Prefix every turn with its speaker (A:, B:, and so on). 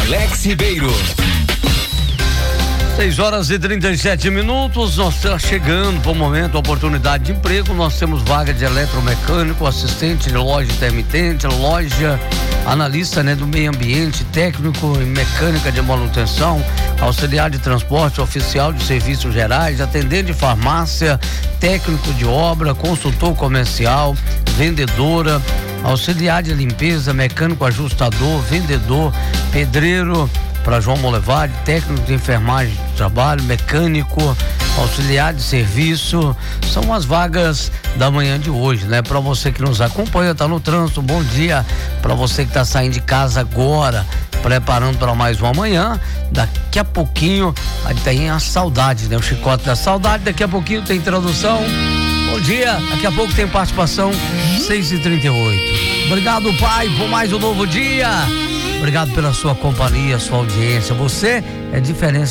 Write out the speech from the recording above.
A: Alex Ribeiro.
B: 6h37, nós estamos chegando para o momento, oportunidade de emprego. Nós temos vaga de eletromecânico, assistente de loja intermitente, loja, analista, do meio ambiente, técnico em mecânica de manutenção, auxiliar de transporte, oficial de serviços gerais, atendente de farmácia, técnico de obra, consultor comercial, vendedora, auxiliar de limpeza, mecânico ajustador, vendedor, pedreiro, para João Molevade, técnico de enfermagem de trabalho, mecânico, auxiliar de serviço. São as vagas da manhã de hoje, Para você que nos acompanha, tá no trânsito, bom dia. Para você que tá saindo de casa agora, preparando para mais uma manhã, daqui a pouquinho tem a saudade, O chicote da saudade, daqui a pouquinho tem introdução. Bom dia, daqui a pouco tem participação, 6h38. Obrigado, Pai, por mais um novo dia. Obrigado pela sua companhia, sua audiência. Você é diferença